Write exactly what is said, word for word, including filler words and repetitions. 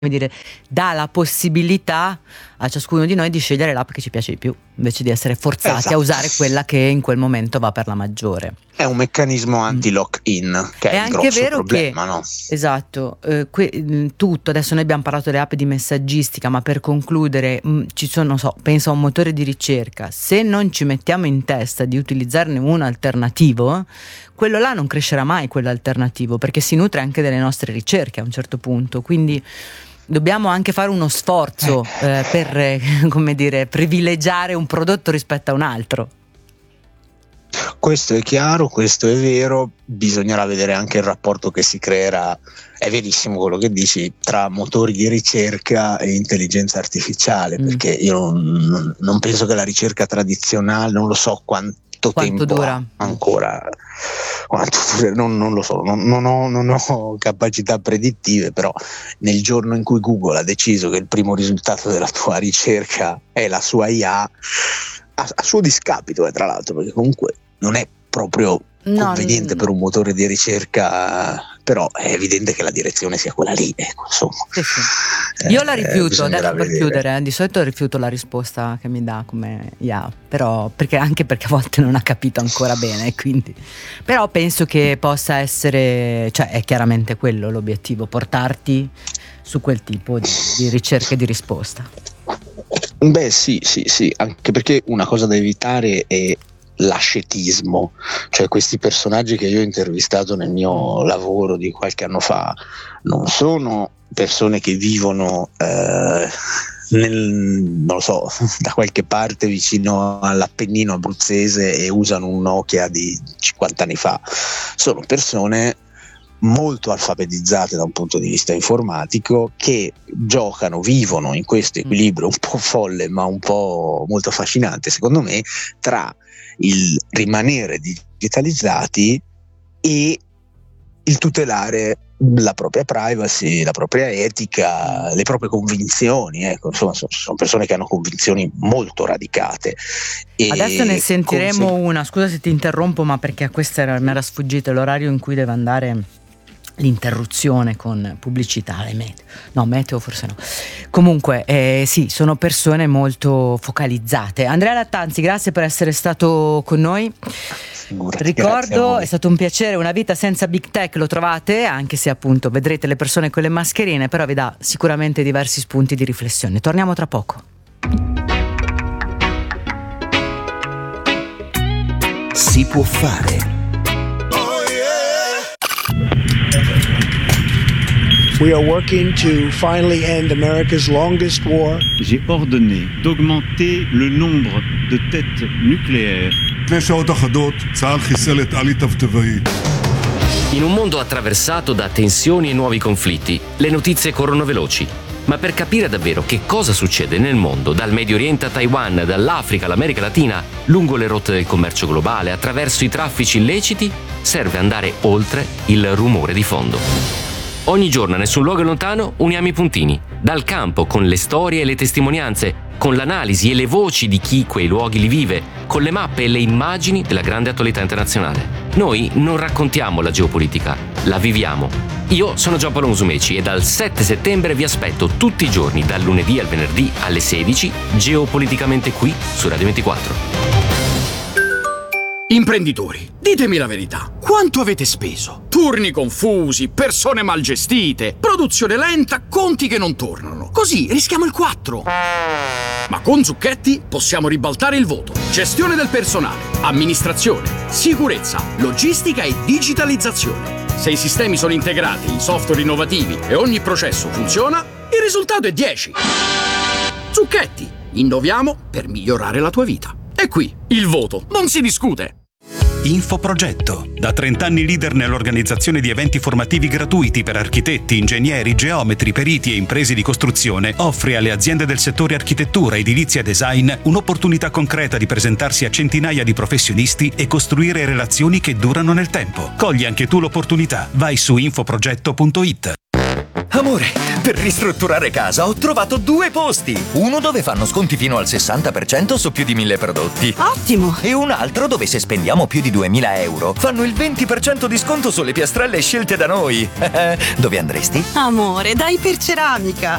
come dire, dà la possibilità a ciascuno di noi di scegliere l'app che ci piace di più, invece di essere forzati Esatto. a usare quella che in quel momento va per la maggiore. È un meccanismo anti-lock-in, che è, È il anche grosso vero problema, che, no? esatto, eh, que- tutto, adesso noi abbiamo parlato delle app di messaggistica, ma per concludere, mh, ci sono, non so, penso a un motore di ricerca, se non ci mettiamo in testa di utilizzarne uno alternativo, quello là non crescerà mai, quello alternativo, perché si nutre anche delle nostre ricerche a un certo punto, quindi dobbiamo anche fare uno sforzo eh, per, eh, come dire, privilegiare un prodotto rispetto a un altro. Questo è chiaro, questo è vero, bisognerà vedere anche il rapporto che si creerà, è verissimo quello che dici, tra motori di ricerca e intelligenza artificiale, Mm. perché io non, non penso che la ricerca tradizionale, non lo so quanto, Quanto tempo dura? ha ancora, quanto dura, non, non lo so, non, non ho, non ho capacità predittive, però nel giorno in cui Google ha deciso che il primo risultato della tua ricerca è la sua I A, a, a suo discapito, eh, tra l'altro, perché comunque non è proprio No, conveniente n- per un motore di ricerca, però è evidente che la direzione sia quella lì, ecco, insomma. Sì, sì. Io la Eh, rifiuto, bisognerà adesso per vedere. chiudere, eh, di solito rifiuto la risposta che mi dà come I A, però perché anche perché a volte non ha capito ancora bene, quindi però penso che possa essere, cioè è chiaramente quello l'obiettivo, portarti su quel tipo di, di ricerca e di risposta. Beh, sì, sì, sì, anche perché una cosa da evitare è l'ascetismo, cioè questi personaggi che io ho intervistato nel mio lavoro di qualche anno fa non sono persone che vivono eh, nel, non lo so, da qualche parte vicino all'Appennino abruzzese e usano un Nokia di cinquanta anni fa, sono persone molto alfabetizzate da un punto di vista informatico, che giocano, vivono in questo equilibrio un po' folle ma un po' molto affascinante secondo me, tra il rimanere digitalizzati e il tutelare la propria privacy, la propria etica, le proprie convinzioni, ecco, insomma sono, sono persone che hanno convinzioni molto radicate. E Adesso ne sentiremo conse- una, scusa se ti interrompo, ma perché a questo era, mi era sfuggito l'orario in cui deve andare l'interruzione con pubblicità, le meteo. No, meteo forse no. Comunque, eh, sì, sono persone molto focalizzate. Andrea Lattanzi, grazie per essere stato con noi. Figurati, grazie a Ricordo, voi. è stato un piacere, Una vita senza big tech lo trovate, anche se appunto vedrete le persone con le mascherine, però vi dà sicuramente diversi spunti di riflessione. Torniamo tra poco. Si può fare. We are working to finally end America's longest war. J'ai ordonné d'augmenter le nombre de têtes nucléaires. לפני שעות אחדות צה"ל חיסל את עלי טבטבאי. In un mondo attraversato da tensioni e nuovi conflitti, le notizie corrono veloci. Ma per capire davvero che cosa succede nel mondo, dal Medio Oriente a Taiwan, dall'Africa all'America Latina, lungo le rotte del commercio globale, attraverso i traffici illeciti, serve andare oltre il rumore di fondo. Ogni giorno, a nessun luogo lontano, uniamo i puntini. Dal campo, con le storie e le testimonianze, con l'analisi e le voci di chi quei luoghi li vive, con le mappe e le immagini della grande attualità internazionale. Noi non raccontiamo la geopolitica, la viviamo. Io sono Giampaolo Musumeci e dal sette settembre vi aspetto tutti i giorni, dal lunedì al venerdì alle sedici, geopoliticamente qui su Radio ventiquattro. Imprenditori, ditemi la verità. Quanto avete speso? Turni confusi, persone mal gestite, produzione lenta, conti che non tornano. Così rischiamo il quattro. Ma con Zucchetti possiamo ribaltare il voto. Gestione del personale, amministrazione, sicurezza, logistica e digitalizzazione. Se i sistemi sono integrati, i software innovativi e ogni processo funziona, il risultato è dieci. Zucchetti, innoviamo per migliorare la tua vita. E qui, il voto, non si discute. Infoprogetto, da trenta anni leader nell'organizzazione di eventi formativi gratuiti per architetti, ingegneri, geometri, periti e imprese di costruzione, offre alle aziende del settore architettura, edilizia e design un'opportunità concreta di presentarsi a centinaia di professionisti e costruire relazioni che durano nel tempo. Cogli anche tu l'opportunità. Vai su infoprogetto punto it. Amore, per ristrutturare casa ho trovato due posti. Uno dove fanno sconti fino al sessanta per cento su più di mille prodotti. Ottimo! E un altro dove se spendiamo più di duemila euro fanno il venti per cento di sconto sulle piastrelle scelte da noi. Dove andresti? Amore, dai per Ceramica.